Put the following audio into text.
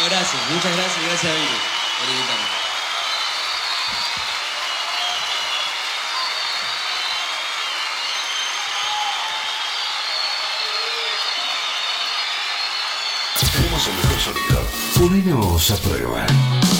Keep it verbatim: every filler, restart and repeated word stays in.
Gracias, muchas gracias, gracias a Vini por invitarme. Tenemos el mejor sonido. Ponelo a prueba.